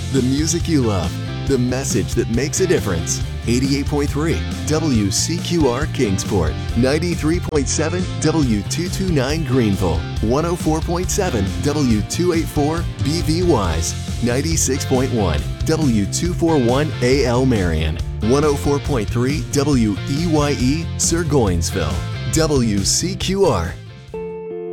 The music you love, the message that makes a difference. 88.3 WCQR Kingsport, 93.7 W229 Greenville, 104.7 W284 BV Wise, 96.1 W241 AL Marion, 104.3 WEYE Sir Goinsville. WCQR